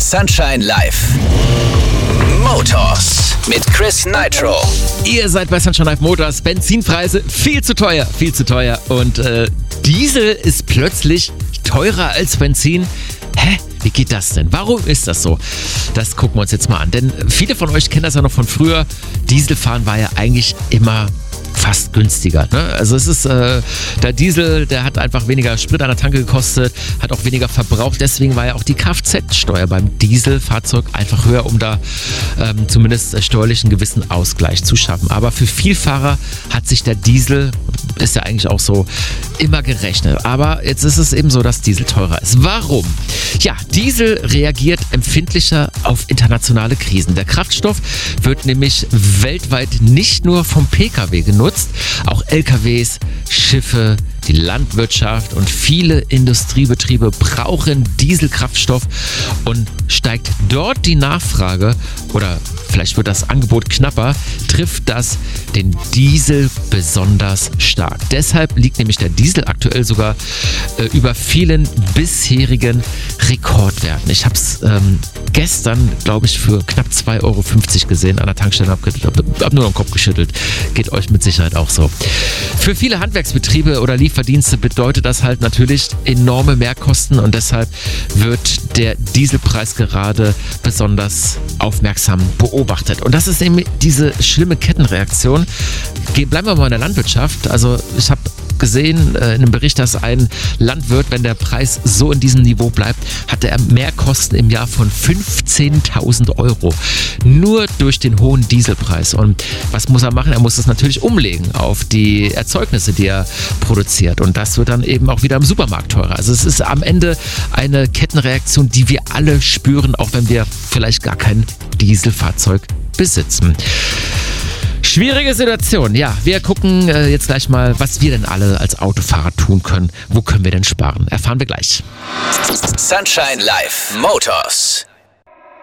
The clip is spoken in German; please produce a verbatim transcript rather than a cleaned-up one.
Sunshine Live. Motors mit Chris Nitro. Ihr seid bei Sunshine Live Motors. Benzinpreise viel zu teuer, viel zu teuer. Und äh, Diesel ist plötzlich teurer als Benzin. Hä? Wie geht das denn? Warum ist das so? Das gucken wir uns jetzt mal an. Denn viele von euch kennen das ja noch von früher. Dieselfahren war ja eigentlich immer fast günstiger. Ne? Also es ist, äh, der Diesel, der hat einfach weniger Sprit an der Tanke gekostet, hat auch weniger verbraucht. Deswegen war ja auch die Kfz-Steuer beim Dieselfahrzeug einfach höher, um da ähm, zumindest steuerlich einen gewissen Ausgleich zu schaffen. Aber für Vielfahrer hat sich der Diesel, ist ja eigentlich auch so, immer gerechnet. Aber jetzt ist es eben so, dass Diesel teurer ist. Warum? Ja, Diesel reagiert empfindlicher auf internationale Krisen. Der Kraftstoff wird nämlich weltweit nicht nur vom Pkw genutzt, auch L K Ws, Schiffe, die Landwirtschaft und viele Industriebetriebe brauchen Dieselkraftstoff, und steigt dort die Nachfrage oder vielleicht wird das Angebot knapper, trifft das den Diesel besonders stark. Deshalb liegt nämlich der Diesel aktuell sogar äh, über vielen bisherigen Rekordwerten. Ich habe es ähm, gestern, glaube ich, für knapp zwei Euro fünfzig gesehen an der Tankstelle, habe hab, hab nur noch den Kopf geschüttelt. Geht euch mit Sicherheit auch so. Für viele Handwerksbetriebe oder Lieferdienste bedeutet das halt natürlich enorme Mehrkosten, und deshalb wird der Dieselpreis gerade besonders aufmerksam beobachtet. Und das ist eben diese schlimme Kettenreaktion. Bleiben wir mal in der Landwirtschaft. Also ich habe gesehen äh, in einem Bericht, dass ein Landwirt, wenn der Preis so in diesem Niveau bleibt, hatte er Mehrkosten im Jahr von fünfzehntausend Euro. Nur durch den hohen Dieselpreis. Und was muss er machen? Er muss es natürlich umlegen auf die Erzeugnisse, die er produziert. Und das wird dann eben auch wieder im Supermarkt teurer. Also es ist am Ende eine Kettenreaktion, die wir alle spüren, auch wenn wir vielleicht gar kein Dieselfahrzeug besitzen. Schwierige Situation. Ja, wir gucken äh, jetzt gleich mal, was wir denn alle als Autofahrer tun können. Wo können wir denn sparen? Erfahren wir gleich. Sunshine Live Motors.